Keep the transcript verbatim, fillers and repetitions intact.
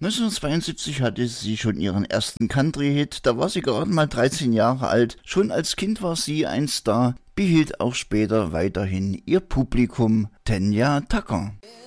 neunzehnhundertzweiundsiebzig hatte sie schon ihren ersten Country-Hit, da war sie gerade mal dreizehn Jahre alt. Schon als Kind war sie ein Star, behielt auch später weiterhin ihr Publikum. Tanya Tucker.